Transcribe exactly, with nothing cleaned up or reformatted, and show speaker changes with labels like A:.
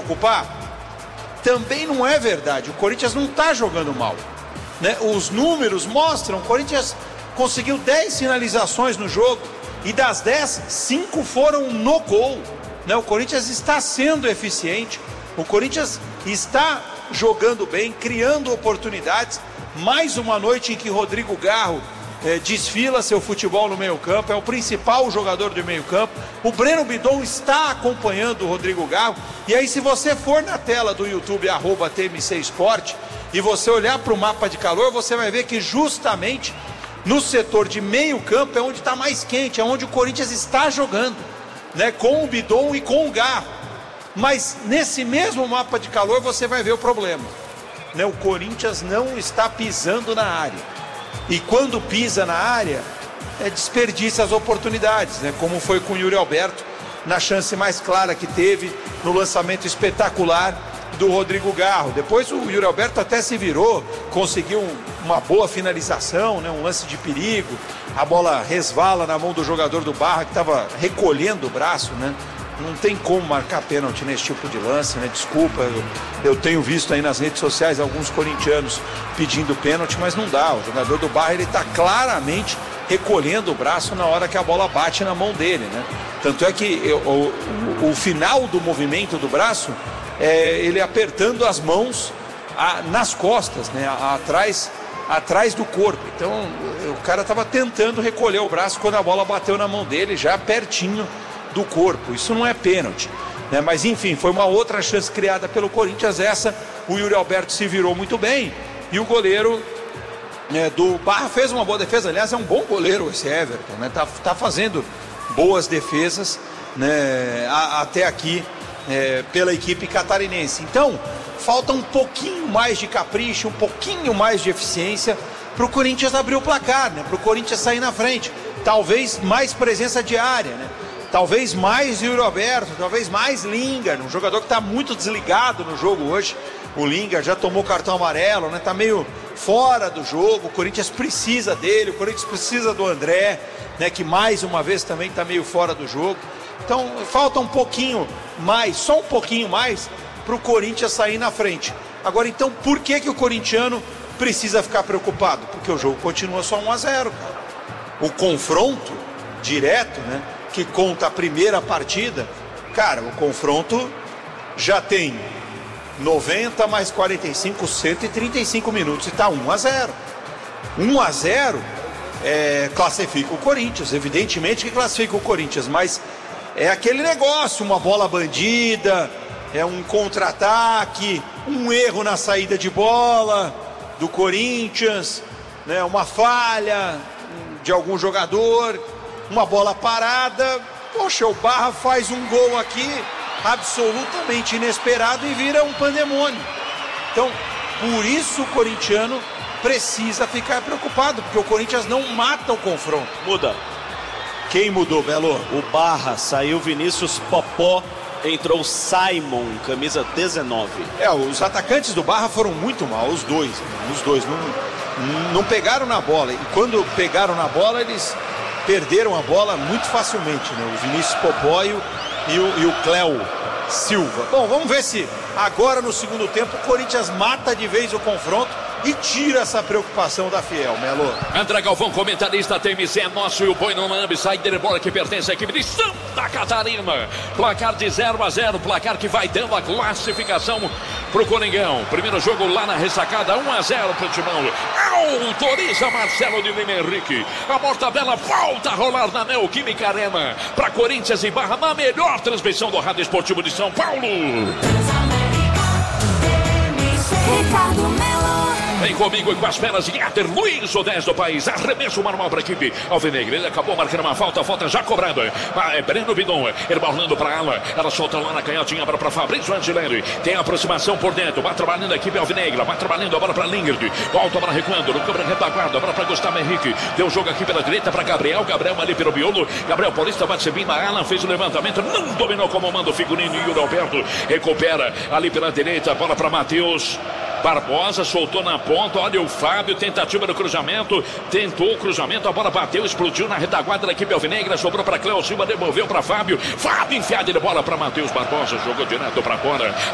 A: preocupar? Também não é verdade. O Corinthians não está jogando mal, né? Os números mostram, o Corinthians conseguiu dez finalizações no jogo e das dez, cinco foram no gol, né? O Corinthians está sendo eficiente, o Corinthians está jogando bem, criando oportunidades. Mais uma noite em que Rodrigo Garro eh, desfila seu futebol no meio campo, é o principal jogador do meio campo. O Breno Bidon está acompanhando o Rodrigo Garro. E aí, se você for na tela do YouTube arroba T M C Sport e você olhar para o mapa de calor, você vai ver que justamente no setor de meio campo é onde está mais quente, é onde o Corinthians está jogando, né, com o Bidon e com o Garro. Mas nesse mesmo mapa de calor você vai ver o problema, né? O Corinthians não está pisando na área, e quando pisa na área é, desperdiça as oportunidades, né? Como foi com o Yuri Alberto na chance mais clara que teve no lançamento espetacular do Rodrigo Garro. Depois o Yuri Alberto até se virou, conseguiu uma boa finalização, né? Um lance de perigo, a bola resvala na mão do jogador do Barra que estava recolhendo o braço, né? Não tem como marcar pênalti nesse tipo de lance, né? Desculpa, eu, eu tenho visto aí nas redes sociais alguns corintianos pedindo pênalti, mas não dá. O jogador do Barra, ele está claramente recolhendo o braço na hora que a bola bate na mão dele, né? Tanto é que eu, o, o final do movimento do braço é ele apertando as mãos a, nas costas, né? A, atrás, atrás do corpo. Então o cara estava tentando recolher o braço quando a bola bateu na mão dele, já pertinho do corpo. Isso não é pênalti, né? Mas enfim, foi uma outra chance criada pelo Corinthians. Essa o Yuri Alberto se virou muito bem e o goleiro, né, do Barra fez uma boa defesa. Aliás, é um bom goleiro esse Everton, né? Tá, tá fazendo boas defesas, né, a, até aqui, é, pela equipe catarinense. Então falta um pouquinho mais de capricho, um pouquinho mais de eficiência para o Corinthians abrir o placar, né? Para o Corinthians sair na frente. Talvez mais presença de área, né? Talvez mais Yuri Alberto, talvez mais Lingard, um jogador que está muito desligado no jogo hoje. O Lingard já tomou cartão amarelo, né? Está meio fora do jogo. O Corinthians precisa dele, o Corinthians precisa do André, né? Que mais uma vez também está meio fora do jogo. Então falta um pouquinho mais, só um pouquinho mais, para o Corinthians sair na frente. Agora então, por que, que o corintiano precisa ficar preocupado? Porque o jogo continua só um a zero, cara. O confronto direto, né, que conta a primeira partida, cara, o confronto já tem noventa mais quarenta e cinco, cento e trinta e cinco minutos e tá um a zero. um a zero é, classifica o Corinthians, evidentemente que classifica o Corinthians, mas é aquele negócio, uma bola bandida, é um contra-ataque, um erro na saída de bola do Corinthians, né, uma falha de algum jogador, uma bola parada. Poxa, o Barra faz um gol aqui absolutamente inesperado e vira um pandemônio. Então, por isso o corintiano precisa ficar preocupado, porque o Corinthians não mata o confronto.
B: Muda.
A: Quem mudou, Belo?
B: O Barra, saiu Vinícius Popó, entrou Simon, camisa dezenove.
A: É, os atacantes do Barra foram muito mal, os dois, os dois não, não pegaram na bola, e quando pegaram na bola eles perderam a bola muito facilmente, né? O Vinícius Popó e o, e o, e o Cléo Silva. Bom, vamos ver se agora no segundo tempo o Corinthians mata de vez o confronto e tira essa preocupação da Fiel, Melo.
C: André Galvão, comentarista, T M C é nosso e o boi não lambe, sai de bola que pertence à equipe de Santa Catarina. Placar de zero a zero, placar que vai dando a classificação pro Coringão. Primeiro jogo lá na ressacada, um a zero pro Timão. Autoriza Marcelo de Lima Henrique. A mortadela volta a rolar na Neoquímica Arena para Corinthians e Barra na melhor transmissão do Rádio Esportivo de São Paulo.
D: Ricardo Melo.
C: Vem comigo e com as pernas de Éder Luiz, o dez do país. Arremesso manual para a equipe alvinegra. Ele acabou marcando uma falta, falta já cobrada. Ah, é Breno Bidon, ele balando para ela. Ela solta lá na canhotinha, a bola para Fabrício Angelini. Tem aproximação por dentro. Vai trabalhando a equipe alvinegra. Vai trabalhando a bola para Lingard. Volta a bola recuando. No câmera retaguarda. A bola para Gustavo Henrique. Deu jogo aqui pela direita para Gabriel. Gabriel ali pelo miolo. Gabriel Paulista vai subindo. A Alan fez o levantamento. Não dominou como manda o figurino. E o Alberto recupera ali pela direita. A bola para Matheus Barbosa, soltou na ponta, olha o Fábio, tentativa do cruzamento, tentou o cruzamento, a bola bateu, explodiu na retaguarda da equipe alvinegra, sobrou para Cléo Silva, devolveu para Fábio, Fábio enfiado de bola para Matheus Barbosa, jogou direto para fora.